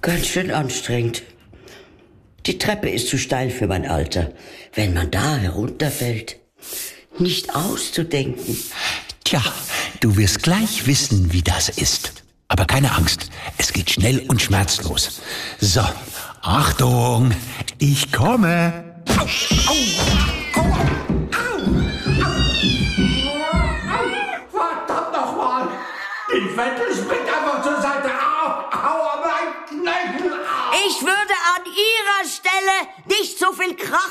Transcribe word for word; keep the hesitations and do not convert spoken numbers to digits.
Ganz schön anstrengend. Die Treppe ist zu steil für mein Alter. Wenn man da herunterfällt, nicht auszudenken. Tja, du wirst gleich wissen, wie das ist. Aber keine Angst, es geht schnell und schmerzlos. So, Achtung, ich komme. Au, au, au, au, au. Verdammt nochmal. Die Fette springt einfach zur Seite. Au, au, mein Knöchel. Au. Ich würde an Ihrer Stelle nicht so viel Krach